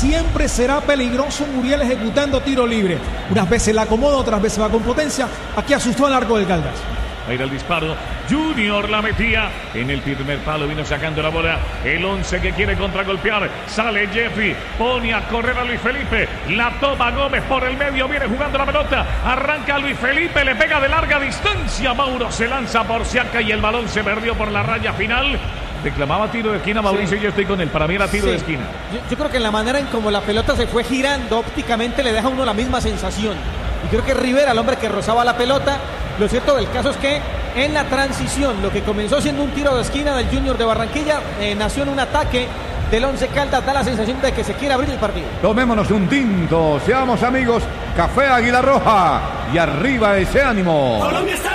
siempre será peligroso Muriel ejecutando tiro libre. Unas veces la acomoda, otras veces va con potencia. Aquí asustó al arco del Caldas. Ahí era el disparo. Junior la metía en el primer palo, vino sacando la bola. El 11 que quiere contragolpear. Sale Jeffy, pone a correr a Luis Felipe. La toma Gómez por el medio, viene jugando la pelota. Arranca Luis Felipe, le pega de larga distancia. Mauro se lanza por Siaca y el balón se perdió por la raya final. Reclamaba tiro de esquina Mauricio, sí. Yo estoy con él. Para mí era tiro de esquina. Yo creo que en la manera en como la pelota se fue girando ópticamente le deja a uno la misma sensación. Y creo que Rivera, el hombre que rozaba la pelota. Lo cierto del caso es que en la transición, lo que comenzó siendo un tiro de esquina del Junior de Barranquilla, nació en un ataque del Once Caldas. Da la sensación de que se quiere abrir el partido. Tomémonos un tinto, seamos amigos. Café Águila Roja y arriba ese ánimo.